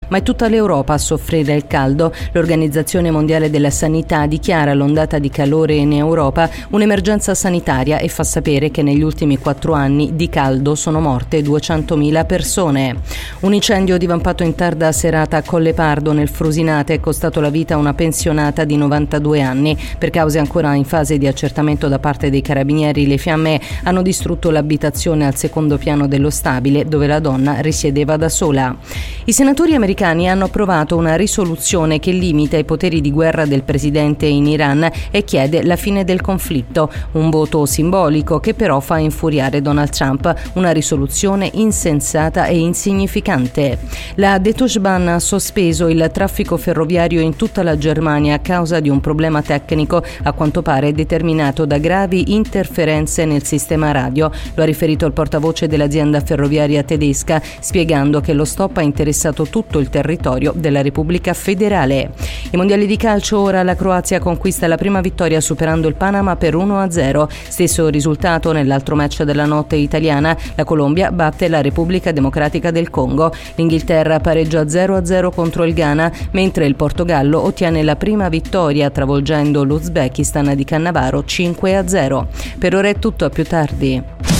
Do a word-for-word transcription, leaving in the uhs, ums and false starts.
ma è tutta l'Europa a soffrire il caldo. L'Organizzazione Mondiale della Sanità dichiara l'ondata di calore in Europa un'emergenza sanitaria e fa sapere che negli ultimi quattro anni di caldo sono morte duecentomila persone. Un incendio divampato in tarda serata a Collepardo nel Frusinate è costato la vita a una pensionata di novantadue anni. Per cause ancora in fase di accertamento da parte dei carabinieri, le fiamme hanno distrutto l'abitazione al secondo piano dello stabile dove la donna risiedeva da sola. I senatori americani hanno approvato una risoluzione che limita i poteri di guerra del presidente in Iran e chiede la fine del conflitto, un voto simbolico che però fa infuriare Donald Trump, una risoluzione insensata e insignificante. La Deutsche Bahn ha sospeso il traffico ferroviario in tutta la Germania a causa di un problema tecnico a quanto pare determinato da gravi interferenze nel sistema radio. Lo ha riferito il portavoce dell'azienda ferroviaria tedesca, spiegando che lo stop ha interessato tutto il territorio della Repubblica Federale. I mondiali di calcio, ora la Croazia conquista la prima vittoria superando il Panama per uno a zero. Stesso risultato nell'altro match della notte italiana, la Colombia batte la Repubblica Democratica del Congo. L'Inghilterra pareggia zero a zero contro il Ghana, mentre il Portogallo ottiene la prima vittoria travolgendo l'Uzbekistan di Cannavaro cinque a zero. Per ora è tutto, a più tardi.